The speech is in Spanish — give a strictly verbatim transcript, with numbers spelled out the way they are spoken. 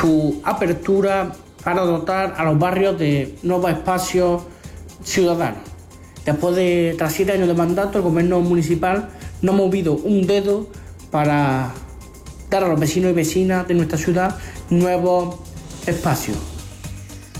su apertura para dotar a los barrios de nuevos espacios ciudadanos. Después de tras siete años de mandato, el gobierno municipal no ha movido un dedo para dar a los vecinos y vecinas de nuestra ciudad nuevos espacios.